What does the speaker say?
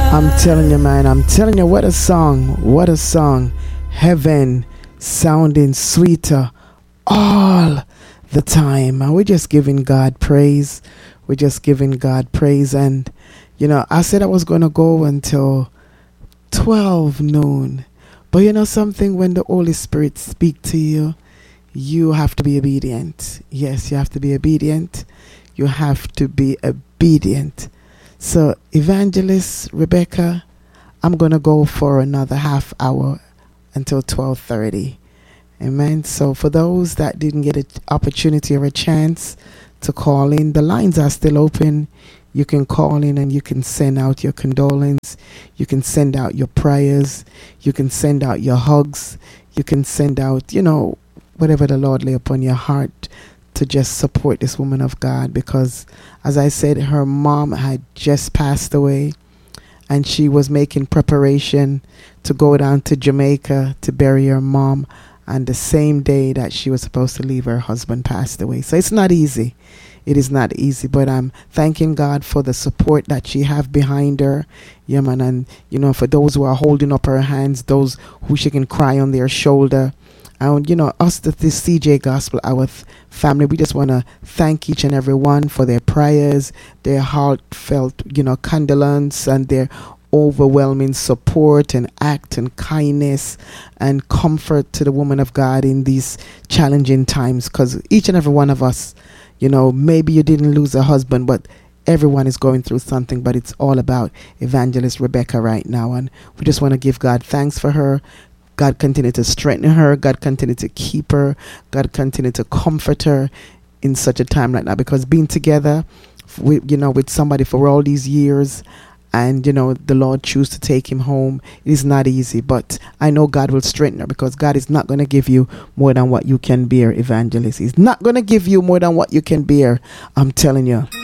I'm telling you, man, I'm telling you, what a song, what a song. Heaven sounding sweeter all the time. And we're just giving God praise. We're just giving God praise. And, you know, I said I was going to go until 12 noon. But you know something, when the Holy Spirit speak to you, you have to be obedient. Yes, you have to be obedient. You have to be obedient. So, Evangelist Rebecca, I'm going to go for another half hour until 12:30. Amen. So, for those that didn't get an opportunity or a chance to call in, the lines are still open. You can call in and you can send out your condolence. You can send out your prayers. You can send out your hugs. You can send out, you know, whatever the Lord lay upon your heart to just support this woman of God, because as I said, her mom had just passed away and she was making preparation to go down to Jamaica to bury her mom, and the same day that she was supposed to leave, her husband passed away. So it's not easy. It is not easy, but I'm thanking God for the support that she have behind her. Yeah, man. And, you know, for those who are holding up her hands, those who she can cry on their shoulder. And, you know, us, the CJ Gospel, our family, we just want to thank each and every one for their prayers, their heartfelt, you know, condolence, and their overwhelming support and act and kindness and comfort to the woman of God in these challenging times. Because each and every one of us, you know, maybe you didn't lose a husband, but everyone is going through something. But it's all about Evangelist Rebecca right now. And we just want to give God thanks for her. God continue to strengthen her. God continue to keep her. God continue to comfort her in such a time like that. Because being together, with, you know, with somebody for all these years, and, you know, the Lord choose to take him home, it is not easy. But I know God will strengthen her, because God is not going to give you more than what you can bear, Evangelist. He's not going to give you more than what you can bear. I'm telling you.